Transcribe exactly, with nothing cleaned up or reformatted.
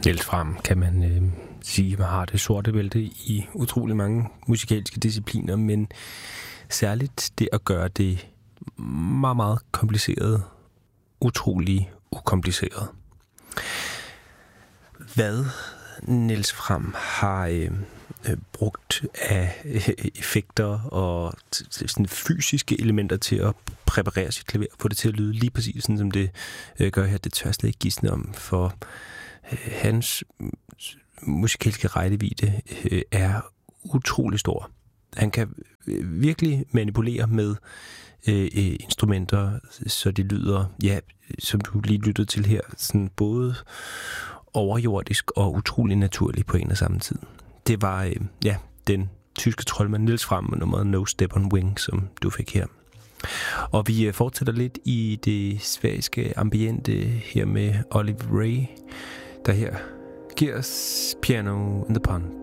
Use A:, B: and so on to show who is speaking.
A: Niels Fram kan man øh, sige, man har det sorte bælte i utrolig mange musikalske discipliner, men særligt det at gøre det meget, meget kompliceret, utrolig ukompliceret. Hvad Niels Fram har øh, øh, brugt af øh, effekter og t- t- sådan fysiske elementer til at præparere sit klaver, få det til at lyde lige præcis sådan, som det øh, gør her, det tør jeg slet ikke gisne om, for øh, hans musikalske rækkevidde øh, er utrolig stor. Han kan øh, virkelig manipulere med øh, instrumenter, så det lyder, ja, som du lige lyttede til her, sådan både overjordisk og utrolig naturligt på en og samme tid. Det var, øh, ja, den tyske troldmand Niels Fram med nummeret No Step on Wing, som du fik her. Og vi øh, fortsætter lidt i det sværiske ambiente her med Olive Ray, der her giver os Piano in the Pond.